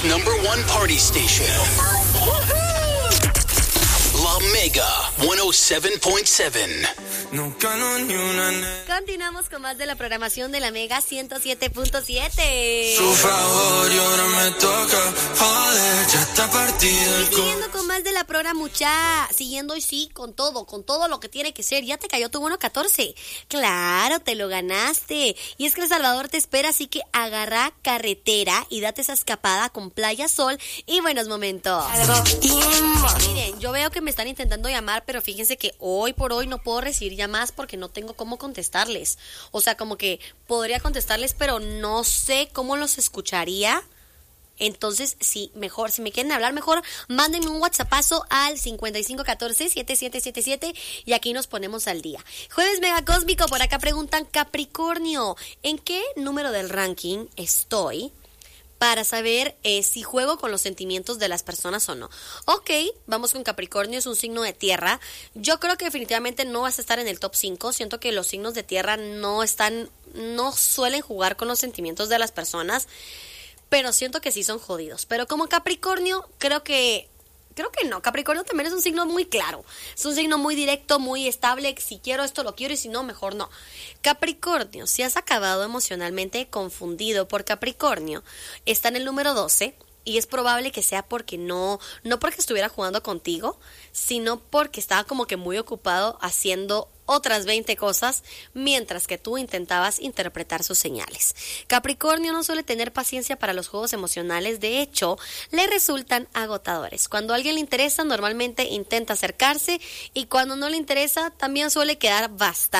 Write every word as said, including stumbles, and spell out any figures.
Toronto's number one party station. La Mega ciento siete punto siete. Continuamos con más de la programación de la Mega ciento siete punto siete. Su favor y ahora me toca, joder, ya está partido y siguiendo con más de la programa, mucha, siguiendo y sí, con todo, con todo lo que tiene que ser. Ya te cayó tu bono catorce. Claro, te lo ganaste. Y es que El Salvador te espera, así que agarra carretera y date esa escapada con playa, sol y buenos momentos. Miren, yo veo que me están intentando llamar, pero fíjense que hoy por hoy no puedo recibir llamadas porque no tengo cómo contestarles. O sea, como que podría contestarles, pero no sé cómo los escucharía. Entonces, sí, mejor, si me quieren hablar, mejor mándenme un WhatsAppazo al cincuenta y cinco catorce setenta y siete setenta y siete y aquí nos ponemos al día. Jueves Mega Cósmico, por acá preguntan, Capricornio, ¿en qué número del ranking estoy para saber eh, si juego con los sentimientos de las personas o no? Ok, vamos con Capricornio, es un signo de tierra. Yo creo que definitivamente no vas a estar en el top cinco. Siento que los signos de tierra no están, no suelen jugar con los sentimientos de las personas, pero siento que sí son jodidos. Pero como Capricornio, creo que Creo que no, Capricornio también es un signo muy claro, es un signo muy directo, muy estable, si quiero esto lo quiero y si no, mejor no. Capricornio, si has acabado emocionalmente confundido por Capricornio, está en el número doce y es probable que sea porque no, no porque estuviera jugando contigo, sino porque estaba como que muy ocupado haciendo otras veinte cosas mientras que tú intentabas interpretar sus señales. Capricornio no suele tener paciencia para los juegos emocionales, de hecho, le resultan agotadores. Cuando a alguien le interesa, normalmente intenta acercarse y cuando no le interesa, también suele quedar bastante